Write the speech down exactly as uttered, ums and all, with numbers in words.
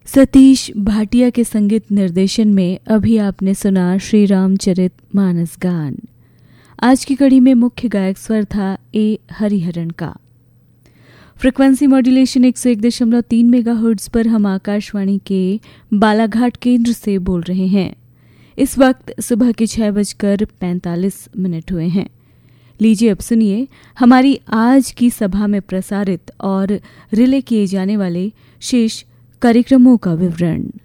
सतीश भाटिया के संगीत निर्देशन में अभी आपने सुना श्री रामचरित मानस गान। आज की कड़ी में मुख्य गायक स्वर था ए हरिहरन का। फ्रीक्वेंसी मॉड्यूलेशन एक सौ एक दशमलव तीन मेगाहर्ट्ज पर हम आकाशवाणी के बालाघाट केंद्र से बोल रहे हैं। इस वक्त सुबह के छह बजकर पैंतालीस मिनट हुए हैं। लीजिए अब सुनिए हमारी आज की सभा में प्रसारित और रिले किए जाने वाले शेष कार्यक्रमों का विवरण।